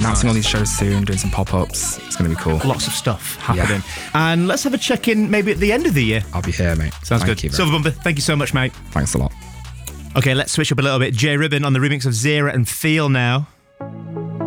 announcing all these shows soon, doing some pop-ups. It's going to be cool. Lots of stuff happening. And let's have a check-in maybe at the end of the year. I'll be here, mate. Sounds Thank good. you, Silver Bumper, thank you so much, mate. Thanks a lot. Okay, let's switch up a little bit. J Ribbon on the remix of Zera and Feel now.